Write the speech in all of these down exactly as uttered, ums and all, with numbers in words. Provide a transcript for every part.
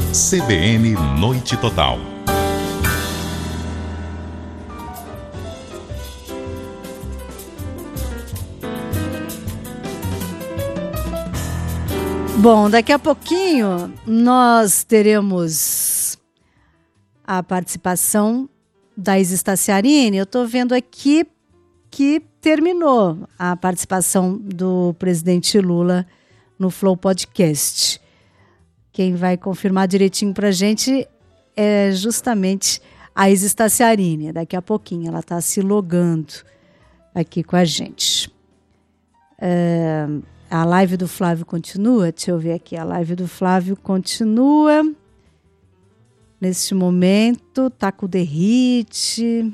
C B N Noite Total. Bom, daqui a pouquinho nós teremos a participação da Isa Staciarini. Eu estou vendo aqui que terminou a participação do presidente Lula no Flow Podcast. Quem vai confirmar direitinho para a gente é justamente a Isa Staciarini. Daqui a pouquinho ela está se logando aqui com a gente. É... A live do Flávio continua? Deixa eu ver aqui. A live do Flávio continua. Neste momento, tá com o derrite.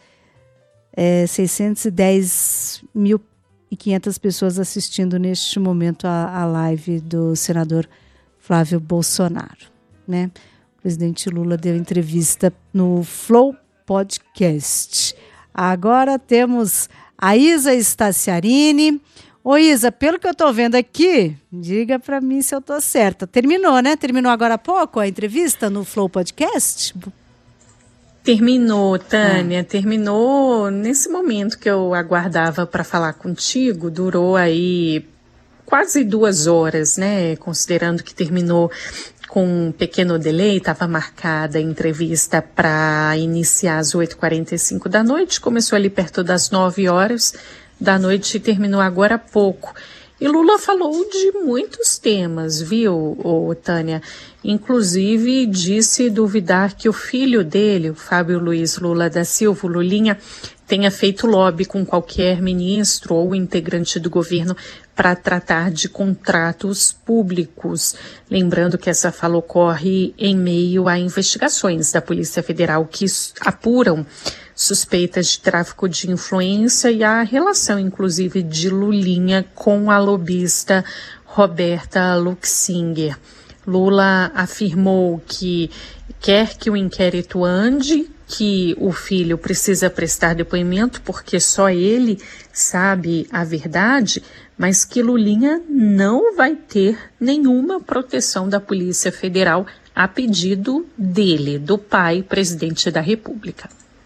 É, seiscentos e dez mil e quinhentas pessoas assistindo neste momento a, a live do senador Flávio Bolsonaro, né? O presidente Lula deu entrevista no Flow Podcast. Agora temos a Isa Staciarini. Ô Isa, pelo que eu tô vendo aqui, diga para mim se eu tô certa. Terminou, né? Terminou agora há pouco a entrevista no Flow Podcast? Terminou, Tânia, ah. terminou nesse momento que eu aguardava para falar contigo, durou aí quase duas horas, né? Considerando que terminou com um pequeno delay, estava marcada a entrevista para iniciar às oito e quarenta e cinco da noite, começou ali perto das nove horas da noite e terminou agora há pouco. E Lula falou de muitos temas, viu, ô, Tânia? Inclusive disse duvidar que o filho dele, o Fábio Luiz Lula da Silva, o Lulinha, tenha feito lobby com qualquer ministro ou integrante do governo para tratar de contratos públicos. Lembrando que essa fala ocorre em meio a investigações da Polícia Federal que apuram suspeitas de tráfico de influência e a relação, inclusive, de Lulinha com a lobista Roberta Luxinger. Lula afirmou que quer que o inquérito ande, que o filho precisa prestar depoimento porque só ele sabe a verdade, mas que Lulinha não vai ter nenhuma proteção da Polícia Federal a pedido dele, do pai, presidente da República.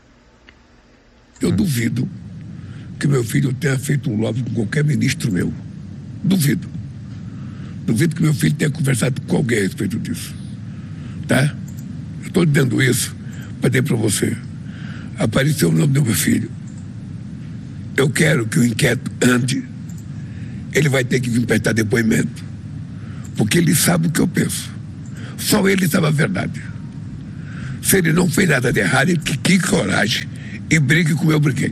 Eu duvido que meu filho tenha feito um lobby com qualquer ministro meu. Duvido. Duvido que meu filho tenha conversado com alguém a respeito disso. Tá? Eu estou dizendo isso para dizer para você. Apareceu o nome do meu filho. Eu quero que o inquérito ande. Ele vai ter que vir prestar depoimento. Porque ele sabe o que eu penso. Só ele sabe a verdade. Se ele não fez nada de errado, ele que, que coragem. E brigue como eu briguei.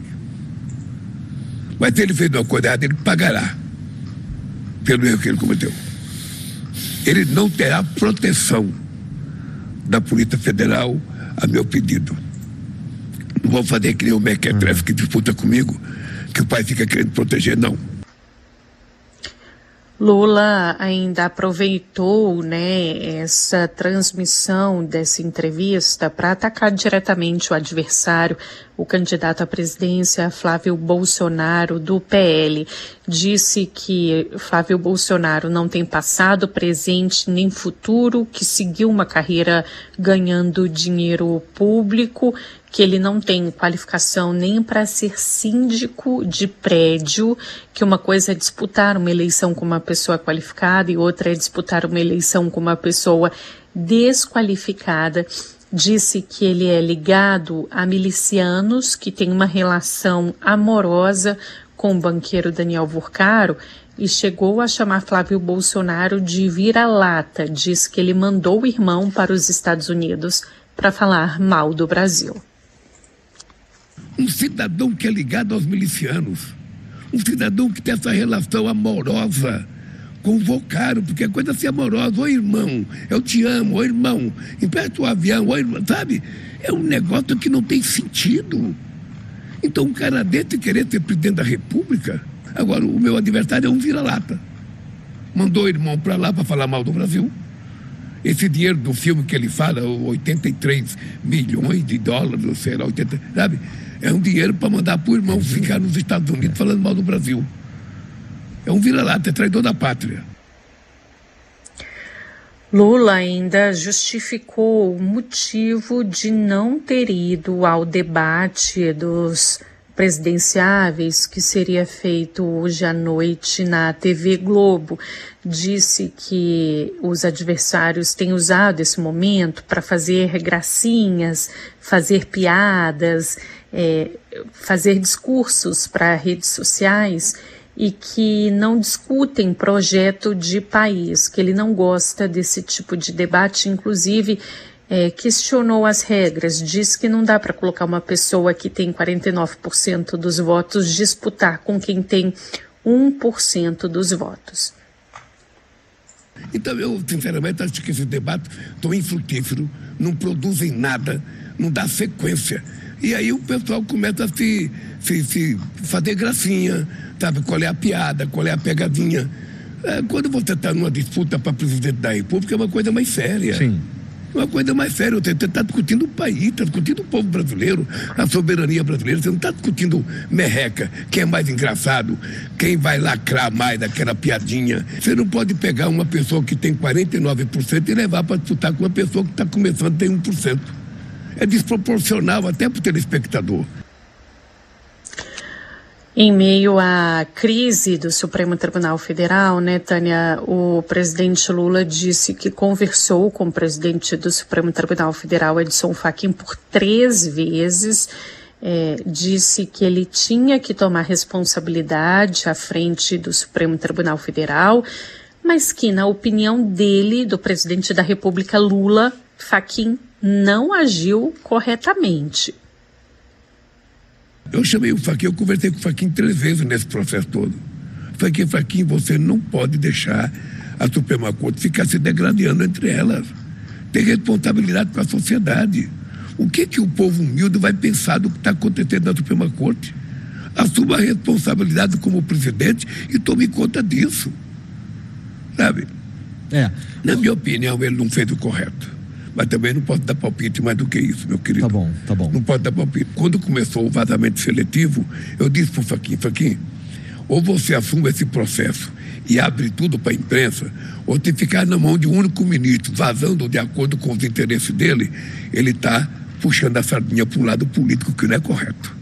Mas se ele fez uma coisa errada, ele pagará pelo erro que ele cometeu. Ele não terá proteção da Polícia Federal a meu pedido. Não vou fazer que nem o Mequetrefe que disputa comigo, que o pai fica querendo proteger, não. Lula ainda aproveitou, né, essa transmissão dessa entrevista para atacar diretamente o adversário, o candidato à presidência Flávio Bolsonaro, do P L. Disse que Flávio Bolsonaro não tem passado, presente nem futuro, que seguiu uma carreira ganhando dinheiro público, que ele não tem qualificação nem para ser síndico de prédio, que uma coisa é disputar uma eleição com uma pessoa qualificada e outra é disputar uma eleição com uma pessoa desqualificada. Disse que ele é ligado a milicianos, que tem uma relação amorosa com o banqueiro Daniel Vurcaro e chegou a chamar Flávio Bolsonaro de vira-lata. Diz que ele mandou o irmão para os Estados Unidos para falar mal do Brasil. Um cidadão que é ligado aos milicianos, um cidadão que tem essa relação amorosa com o Vurcaro, porque é coisa assim amorosa, ô irmão, eu te amo, ô irmão, empresta o avião, ô irmão, sabe? É um negócio que não tem sentido. Então um cara desse querer ser presidente da República, agora o meu adversário é um vira-lata. Mandou o irmão para lá para falar mal do Brasil. Esse dinheiro do filme que ele fala, oitenta e três milhões de dólares, não sei lá, oitenta, sabe? É um dinheiro para mandar para o irmão ficar nos Estados Unidos falando mal do Brasil. É um vira-lata, é traidor da pátria. Lula ainda justificou o motivo de não ter ido ao debate dos presidenciáveis que seria feito hoje à noite na T V Globo. Disse que os adversários têm usado esse momento para fazer gracinhas, fazer piadas, é, fazer discursos para redes sociais e que não discutem projeto de país, que ele não gosta desse tipo de debate, inclusive é, questionou as regras, disse que não dá para colocar uma pessoa que tem quarenta e nove por cento dos votos disputar com quem tem um por cento dos votos. Então eu, sinceramente, acho que esse debate tão infrutífero, não produzem nada, não dá sequência. E aí o pessoal começa a se, se, se fazer gracinha, sabe, qual é a piada, qual é a pegadinha. É, quando você está numa disputa para presidente da República, é uma coisa mais séria. Sim. Uma coisa mais séria, você está discutindo o país, está discutindo o povo brasileiro, a soberania brasileira, você não está discutindo merreca, quem é mais engraçado, quem vai lacrar mais daquela piadinha. Você não pode pegar uma pessoa que tem quarenta e nove por cento e levar para disputar com uma pessoa que está começando a ter um por cento. É desproporcional até para o telespectador. Em meio à crise do Supremo Tribunal Federal, né, Tânia, o presidente Lula disse que conversou com o presidente do Supremo Tribunal Federal, Edson Fachin, por três vezes. É, disse que ele tinha que tomar responsabilidade à frente do Supremo Tribunal Federal, mas que, na opinião dele, do presidente da República, Lula, Fachin não agiu corretamente. Eu chamei o Fachin, eu conversei com o Fachin três vezes nesse processo todo. Fachin, Fachin, você não pode deixar a Suprema Corte ficar se degradando entre elas. Tem responsabilidade com a sociedade. O que que o povo humilde vai pensar do que está acontecendo na Suprema Corte? Assuma a responsabilidade como presidente e tome conta disso. Sabe? É. Na minha opinião, ele não fez o correto. Mas também não posso dar palpite mais do que isso, meu querido. Tá bom, tá bom. Não pode dar palpite. Quando começou o vazamento seletivo, eu disse pro Fachin, Fachin, ou você assume esse processo e abre tudo para a imprensa, ou se ficar na mão de um único ministro, vazando de acordo com os interesses dele, ele está puxando a sardinha para um lado político que não é correto.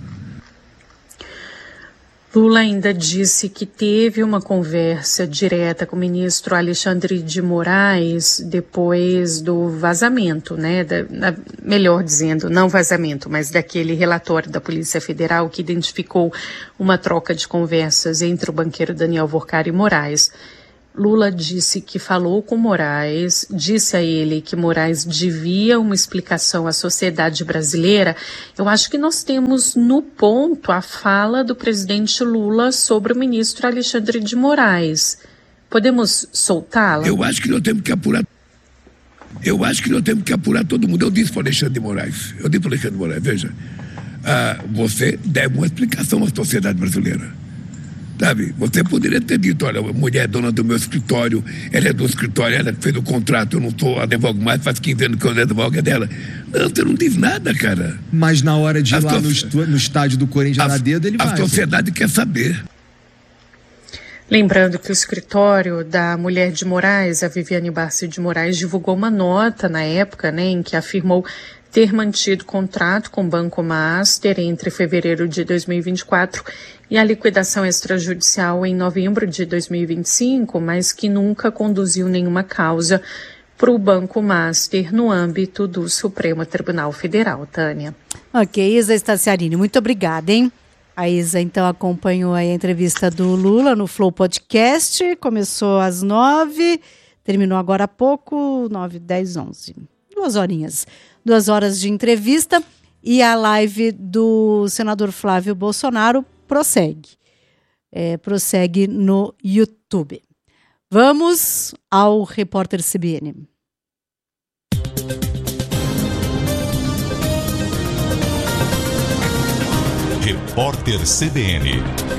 Lula ainda disse que teve uma conversa direta com o ministro Alexandre de Moraes depois do vazamento, né? Da, da, melhor dizendo, não vazamento, mas daquele relatório da Polícia Federal que identificou uma troca de conversas entre o banqueiro Daniel Worcari e Moraes. Lula disse que falou com Moraes, disse a ele que Moraes devia uma explicação à sociedade brasileira. Eu acho que nós temos no ponto a fala do presidente Lula sobre o ministro Alexandre de Moraes. Podemos soltá-la? Eu acho que nós temos que apurar. Eu acho que nós temos que apurar todo mundo. Eu disse para o Alexandre de Moraes, eu disse para o Alexandre de Moraes, veja, ah, você deve uma explicação à sociedade brasileira. Sabe, você poderia ter dito, olha, a mulher é dona do meu escritório, ela é do escritório, ela fez o contrato, eu não sou advogo mais, faz quinze anos que eu advogo é dela. Não, você não diz nada, cara. Mas na hora de ir a lá so... no, estu... no estádio do Corinthians na dedo, ele a vai. A sociedade pô. quer saber. Lembrando que o escritório da mulher de Moraes, a Viviane Barci de Moraes, divulgou uma nota na época, né, em que afirmou ter mantido contrato com o Banco Master entre fevereiro de dois mil e vinte e quatro e a liquidação extrajudicial em novembro de dois mil e vinte e cinco, mas que nunca conduziu nenhuma causa para o Banco Master no âmbito do Supremo Tribunal Federal. Tânia. Ok, Isa Staciarini, muito obrigada, hein? A Isa, então, acompanhou a entrevista do Lula no Flow Podcast, começou às nove, terminou agora há pouco, nove, dez, onze, duas horinhas. Duas horas de entrevista e a live do senador Flávio Bolsonaro prossegue. É, prossegue no YouTube. Vamos ao repórter C B N. Repórter C B N.